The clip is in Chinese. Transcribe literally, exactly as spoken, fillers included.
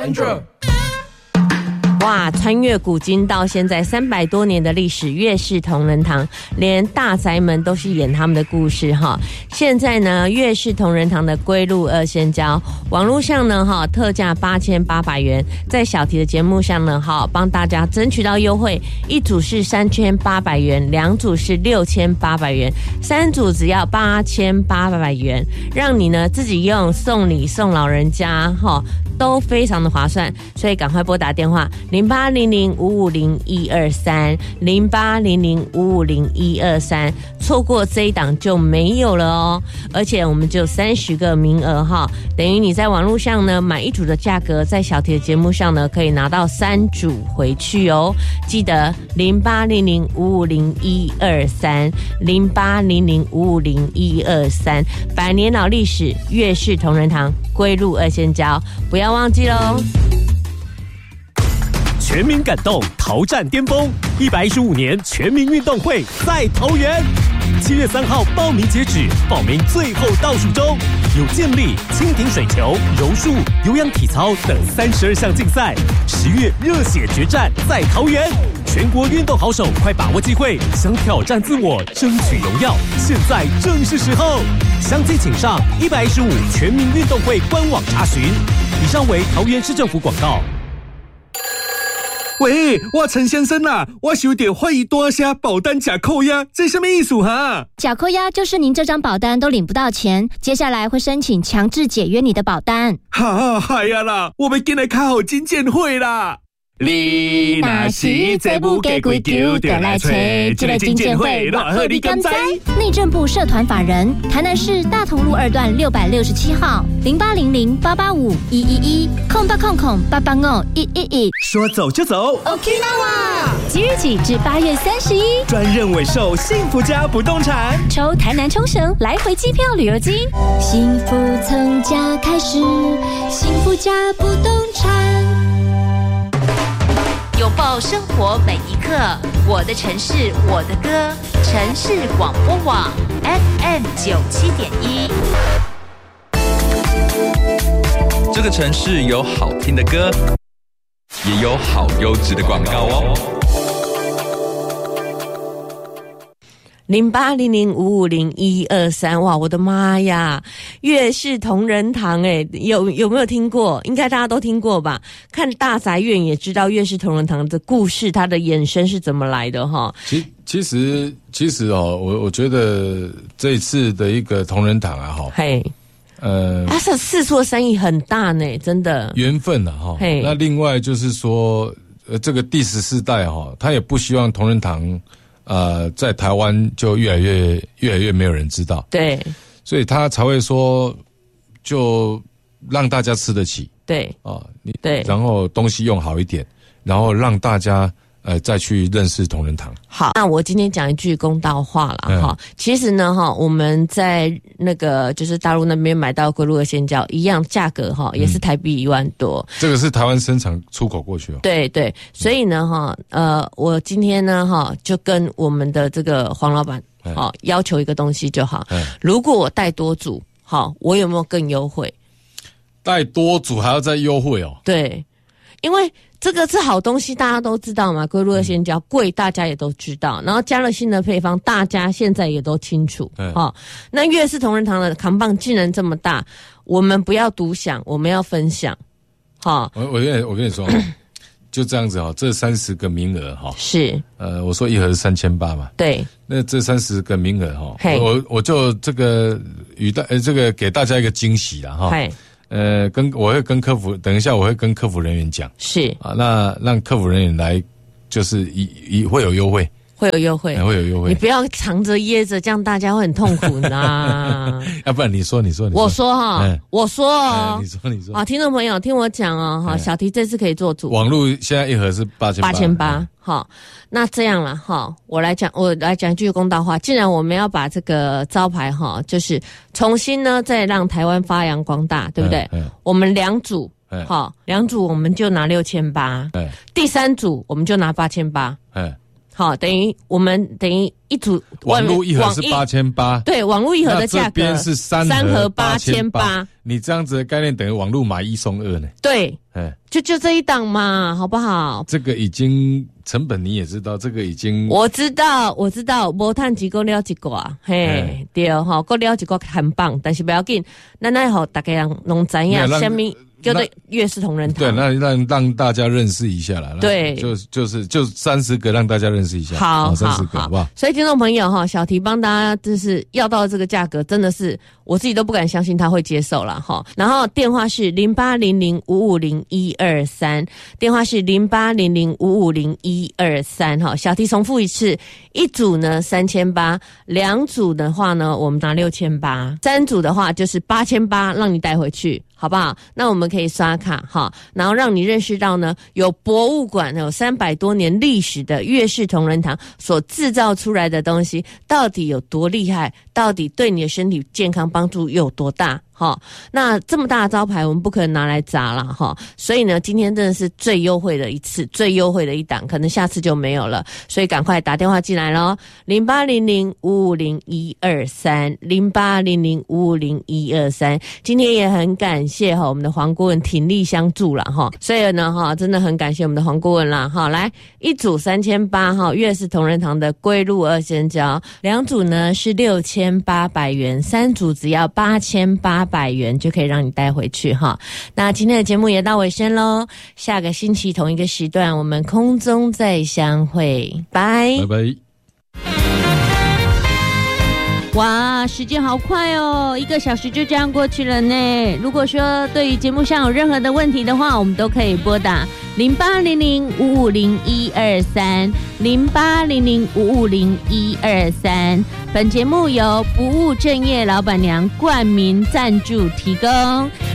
Andrew。 哇，穿越古今到现在三百多年的历史，月式同仁堂连大宅门都是演他们的故事哈。现在呢，月式同仁堂的龟鹿二仙胶，网络上呢哈特价八千八百元，在小题的节目上呢哈帮大家争取到优惠，一组是三千八百元，两组是六千八百元，三组只要八千八百元，让你呢自己用，送礼送老人家哈都非常的划算，所以赶快拨打电话。零八零零五五零一二三零八零零五五零一二三，错过这一档就没有了哦。而且我们只有三十个名额哈，等于你在网络上呢买一组的价格，在小题的节目上呢可以拿到三组回去哦。记得零八零零五五零一二三零八零零五五零一二三，百年老历史，月式同仁堂龟鹿二仙胶，不要忘记喽。 全民感动，桃战巅峰，一百一十五年全民运动会在桃园，七月三号报名截止，报名最后倒数中，有健力、蜻蜓水球、柔术、有氧体操等三十二项竞赛，十月热血决战在桃园，全国运动好手快把握机会，想挑战自我，争取荣耀，现在正是时候，详情请上一百一十五全民运动会官网查询。以上为桃园市政府广告。 喂，我陈先生啊，我有点怀疑多下保单假扣押，这什么意思哈？ 假扣押就是您这张保单都领不到钱，接下来会申请强制解约你的保单。 哈，嗨呀啦，我们进来开好金鉴会啦。你若是这不给规矩，就来找这个金鉴会，偌好你敢知？ 内政部社团法人，台南市大同路二段六百六十七号，零八零零八八五一一一，空八空空八八五一一一。 说走就走 ，Okinawa。即日起至八月三十一， 专任委售幸福家不动产， 抽台南冲绳来回机票旅游金。幸福从家开始，幸福家不动产。 拥抱生活每一刻，我的城市我的歌，城市广播网 F M 九七点一。 这个城市有好听的歌，也有好优质的广告哦。 零八零零五五零一二三，哇，我的妈呀！月式同仁堂，哎，有有没有听过？应该大家都听过吧？看大宅院也知道月式同仁堂的故事，它的衍生是怎么来的哈。 其其实其实哦，我我觉得这一次的一个同仁堂啊，哈， 嘿， 呃， 它是四处的生意很大呢，真的缘分啊，哈。那另外就是说，呃，这个第十四代哈，他也不希望同仁堂。呃，在台湾就越来越越来越没有人知道， 对， 所以他才会说，就让大家吃得起， 对， 啊，你对， 然后东西用好一点，然后让大家呃再去认识同仁堂。 好，那我今天讲一句公道话了哈、嗯。其实呢哈，我们在那个就是大陆那边买到龟鹿二仙胶一样价格哈，也是台币一万多。 这个是台湾生产出口过去哦。 对对，所以呢哈，呃，我今天呢哈就跟我们的这个黄老板好、哦、要求一个东西就好。如果我带多组，好，我有没有更优惠？ 带多组还要再优惠哦？ 对，因为。这个是好东西，大家都知道嘛。龟鹿二仙胶贵，大家也都知道。然后加了新的配方，大家现在也都清楚。哦，那月式同仁堂的扛棒竟然这么大，我们不要独享，我们要分享。好、哦， 我我跟你我跟你说，就这样子哈，这三十个名额哈， 是呃，我说一盒是三千八嘛， 对， 那这三十个名额哈，我我就这个与大呃这个给大家一个惊喜啦哈。呃，跟我会跟客服，等一下我会跟客服人员讲， 是啊，那让客服人员来，就是以以会有优惠， 会有优惠， 会有优惠， 你不要藏着掖着，这样大家会很痛苦呢。 要不然你说，你说，你说我说哈，嗯、我说哦、 嗯，你说，你说啊，听众朋友听我讲哦，哈，小题这次可以做主， 网络现在一盒是八千八千八，好，那这样了哈，我来讲，我来讲一句公道话，既然我们要把这个招牌哈，就是重新呢再让台湾发扬光大，对不对？嗯嗯、我们两组，好，两组我们就拿六千八，第三组我们就拿八千八， 好，等于我们等于一组网络一盒是八千八， 对，网络一盒的价格， 这边是三三盒八千八， 你这样子的概念等于网络买一送二呢？ 对，哎，就就这一档嘛，好不好？ 这个已经成本你也知道，这个已经我知道，我知道，无趁几个了一个啊，嘿，对哈，够了一个很棒，但是不要紧，咱那好大家人拢知影什么。叫做月式同仁堂， 对，那让让大家认识一下啦。 对， 就就是就三十个让大家认识一下。 好， 三十个，好不好？ 所以听众朋友哈，小提帮大家就是要到这个价格，真的是我自己都不敢相信他会接受了哈。然后电话是零八零零五五零一二三，电话是零八零零五五零一二三哈。小提重复一次，一组呢三千八，两组的话呢我们拿六千八，三组的话就是八千八，让你带回去。好不好？那我们可以刷卡哈，然后让你认识到呢，有博物馆有三百多年历史的月式同仁堂所制造出来的东西，到底有多厉害？到底对你的身体健康帮助有多大？哈，那这么大的招牌，我们不可能拿来砸了哈。所以呢，今天真的是最优惠的一次，最优惠的一档，可能下次就没有了。所以赶快打电话进来咯，零八零零五五零一二三，零八零零五五零一二三。今天也很感谢哈我们的黄顾问鼎力相助了哈，所以呢哈真的很感谢我们的黄顾问啦哈。来一组三千八哈，月式同仁堂的龟鹿二仙胶，两组呢是六千八百元，三组只要八千八百元就可以让你带回去哈。那今天的节目也到尾声咯，下个星期同一个时段我们空中再相会，拜拜拜。 哇，时间好快哦，一个小时就这样过去了呢。如果说对于节目上有任何的问题的话，我们都可以拨打零八零零五五零一二三，零八零零五五零一二三。本节目由不务正业老板娘冠名赞助提供。